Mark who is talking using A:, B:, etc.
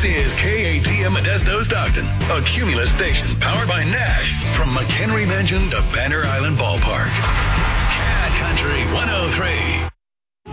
A: is KATM Modesto Stockton, a Cumulus station powered by Nash from McHenry Mansion to Banner Island Ballpark.